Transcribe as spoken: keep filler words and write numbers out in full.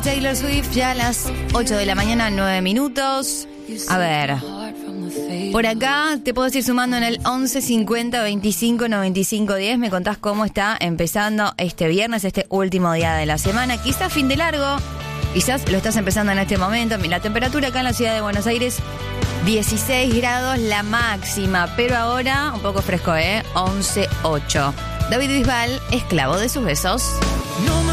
Taylor Swift, ya a las ocho de la mañana, nueve minutos. A ver, por acá te puedo ir sumando en el once cincuenta veinticinco noventa y cinco diez. Me contás cómo está empezando este viernes, este último día de la semana. Quizás fin de largo, quizás lo estás empezando en este momento. La temperatura acá en la ciudad de Buenos Aires, dieciséis grados la máxima, pero ahora un poco fresco, ¿eh? once ocho. David Bisbal, esclavo de sus besos. No me